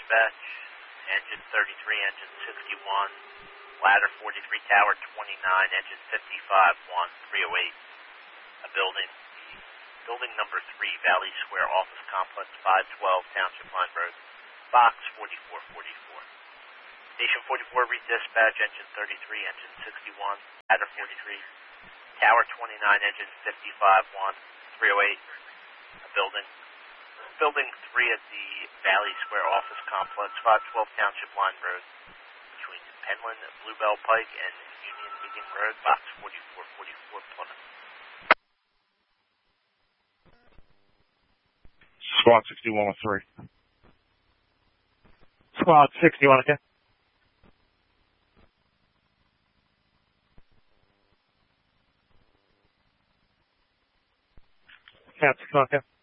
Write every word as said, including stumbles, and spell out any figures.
dispatch. Engine thirty-three, engine sixty-one, ladder forty-three, tower twenty-nine, engine fifty-five, one, three oh eight. A building, building number three, Valley Square Office Complex, five twelve Township Line Road, box forty-four forty-four. Station forty-four, redispatch, engine thirty-three, engine sixty-one, ladder forty-three, tower twenty-nine, engine fifty-five, one, three oh eight. A building, building three at the Valley Square Office Complex, five twelve Township Line Road, between Penland, Bluebell Pike, and Union Meeting Road, box forty-four forty-four, Plymouth. Squad sixty-one oh three. Squad sixty-one, okay. Cap sixty-one, okay.